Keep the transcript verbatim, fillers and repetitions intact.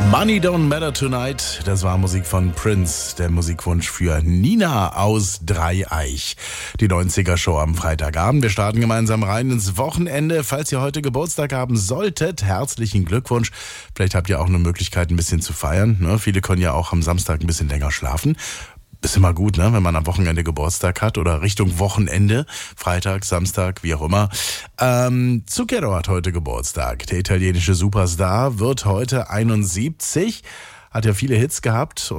Money Don't Matter Tonight, das war Musik von Prince, der Musikwunsch für Nina aus Dreieich. Die neunziger-Show am Freitagabend. Wir starten gemeinsam rein ins Wochenende. Falls ihr heute Geburtstag haben solltet, herzlichen Glückwunsch. Vielleicht habt ihr auch eine Möglichkeit, ein bisschen zu feiern. Ne? Viele können ja auch am Samstag ein bisschen länger schlafen. Ist immer gut, ne, wenn man am Wochenende Geburtstag hat oder Richtung Wochenende, Freitag, Samstag, wie auch immer. Ähm, Zucchero hat heute Geburtstag. Der italienische Superstar wird heute einundsiebzig, hat ja viele Hits gehabt.